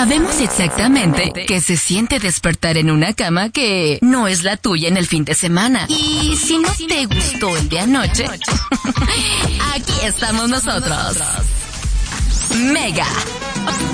Sabemos exactamente qué se siente despertar en una cama que no es la tuya en el fin de semana. Y si no te gustó el de anoche, aquí estamos nosotros. Mega